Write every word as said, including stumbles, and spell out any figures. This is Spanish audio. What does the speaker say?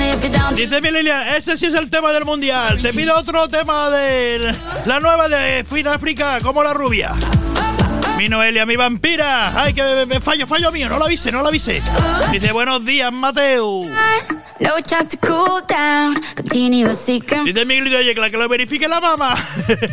Dice mi Lilian, ese sí es el tema del mundial. Te pido otro tema de la nueva de Fin África, como la rubia. Mi Noelia, mi vampira. Ay, que me, me fallo, fallo mío. No lo avise, no lo avise. Dice, buenos días, Mateo. No chance to cool down. Continue a secret. Dice Miguel de Yecla, que lo verifique la mamá.